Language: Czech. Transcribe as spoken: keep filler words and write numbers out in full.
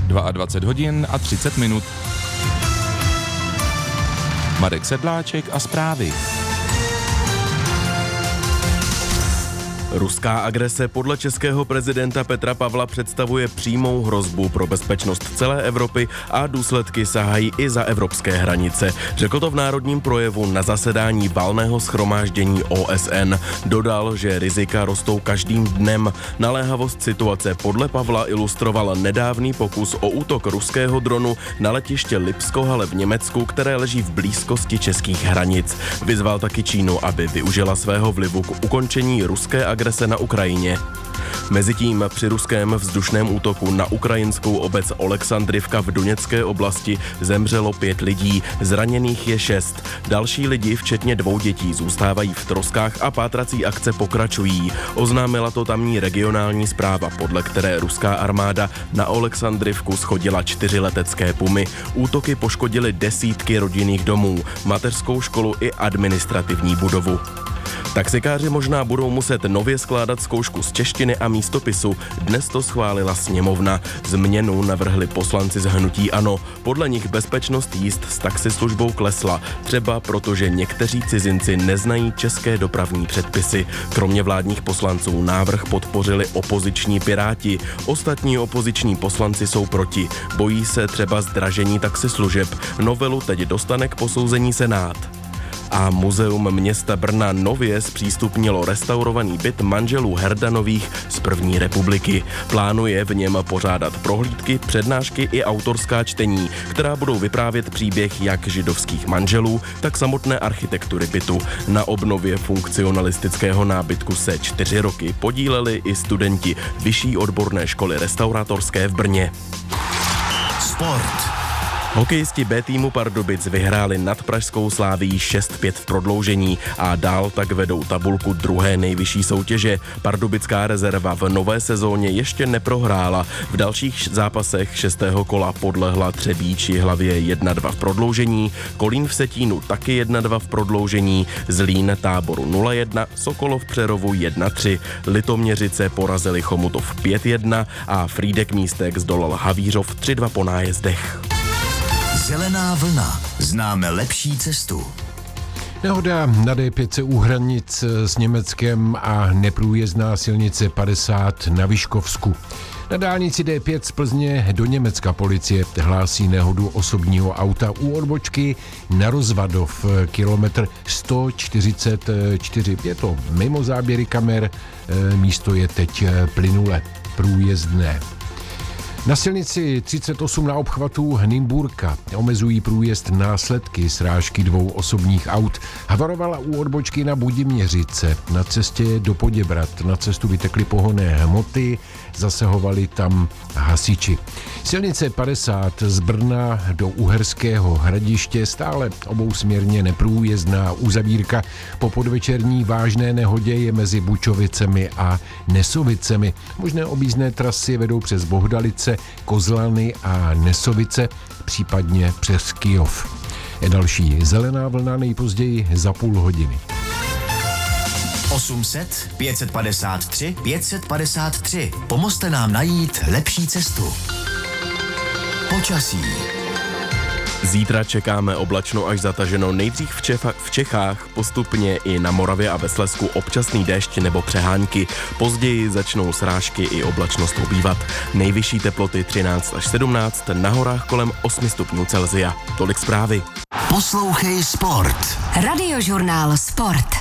dvacet dva hodin a třicet minut. Marek Sedláček a zprávy. Ruská agrese podle českého prezidenta Petra Pavla představuje přímou hrozbu pro bezpečnost celé Evropy a důsledky sahají i za evropské hranice. Řekl to v národním projevu na zasedání valného shromáždění O S N. Dodal, že rizika rostou každým dnem. Naléhavost situace podle Pavla ilustroval nedávný pokus o útok ruského dronu na letiště Lipskohalle v Německu, které leží v blízkosti českých hranic. Vyzval taky Čínu, aby využila svého vlivu k ukončení ruské agrese se na Ukrajině. Mezitím při ruském vzdušném útoku na ukrajinskou obec Oleksandrivka v Doněcké oblasti zemřelo pět lidí, zraněných je šest. Další lidi, včetně dvou dětí, zůstávají v troskách a pátrací akce pokračují. Oznámila to tamní regionální zpráva, podle které ruská armáda na Oleksandrivku shodila čtyři letecké pumy. Útoky poškodily desítky rodinných domů, mateřskou školu i administrativní budovu. Taxikáři možná budou muset nově skládat zkoušku z češtiny a místopisu. Dnes to schválila sněmovna. Změnu navrhli poslanci z hnutí ANO. Podle nich bezpečnost jízd s taxislužbou klesla, třeba protože někteří cizinci neznají české dopravní předpisy. Kromě vládních poslanců návrh podpořili opoziční Piráti. Ostatní opoziční poslanci jsou proti. Bojí se třeba zdražení taxislužeb. Novelu teď dostane k posouzení Senát. A muzeum města Brna nově zpřístupnilo restaurovaný byt manželů Herdanových z první republiky. Plánuje v něm pořádat prohlídky, přednášky i autorská čtení, která budou vyprávět příběh jak židovských manželů, tak samotné architektury bytu. Na obnově funkcionalistického nábytku se čtyři roky podíleli i studenti Vyšší odborné školy restauratorské v Brně. Sport. Hokejisti B týmu Pardubic vyhráli nad pražskou Slavií šest pět v prodloužení a dál tak vedou tabulku druhé nejvyšší soutěže. Pardubická rezerva v nové sezóně ještě neprohrála. V dalších zápasech šestého kola podlehla Třebíč Jihlavě jedna dva v prodloužení, Kolín v Setínu taky jedna dva v prodloužení, Zlín Táboru nula jedna, Sokolov Přerovu jedna tři, Litoměřice porazili Chomutov pět jedna a Frýdek Místek zdolal Havířov tři dva po nájezdech. Zelená vlna. Známe lepší cestu. Nehoda na D pět u hranic s Německem a neprůjezdná silnice padesát na Vyškovsku. Na dálnici D pět z Plzně do Německa policie hlásí nehodu osobního auta u odbočky na Rozvadov, kilometr sto čtyřicet čtyři. Je to mimo záběry kamer, místo je teď plynule průjezdné. Na silnici třicet osm na obchvatu Nymburka omezují průjezd následky srážky dvou osobních aut. Havarovala u odbočky na Budiměřice. Na cestě do Poděbrad na cestu vytekly pohonné hmoty, zasahovali tam hasiči. Silnice padesát z Brna do Uherského Hradiště stále obousměrně neprůjezdná. Uzavírka po podvečerní vážné nehodě je mezi Bučovicemi a Nesovicemi. Možné objízdné trasy vedou přes Bohdalice, Kozlany a Nesovice, případně přes Kyjov. Je další zelená vlna nejpozději za půl hodiny. osm set pět set padesát tři pět set padesát tři. Pomozte nám najít lepší cestu. Počasí. Zítra čekáme oblačno až zataženo, nejdřív v, Čefa, v Čechách, postupně i na Moravě a ve Slezsku občasný déšť nebo přehánky. Později začnou srážky i oblačnost ubývat. Nejvyšší teploty třináct až sedmnáct, na horách kolem osm stupňů Celsia. Tolik zprávy. Poslouchej Sport. Radiožurnál Sport.